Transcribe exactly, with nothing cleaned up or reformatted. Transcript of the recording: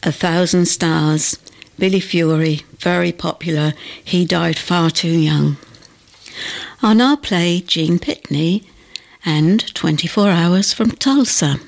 A Thousand Stars, Billy Fury, very popular. He died far too young. I'll now play Gene Pitney and twenty-four hours from Tulsa.